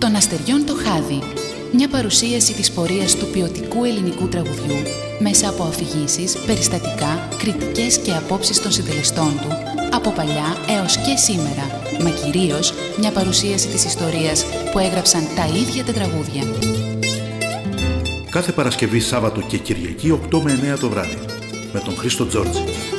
Των αστεριών το χάδι. Μια παρουσίαση της πορείας του ποιοτικού ελληνικού τραγουδιού μέσα από αφηγήσεις, περιστατικά, κριτικές και απόψεις των συντελεστών του, από παλιά έως και σήμερα, μα κυρίως μια παρουσίαση της ιστορίας που έγραψαν τα ίδια τα τραγούδια. Κάθε Παρασκευή, Σάββατο και Κυριακή 8 με 9 το βράδυ με τον Χρήστο Τζόρτζη.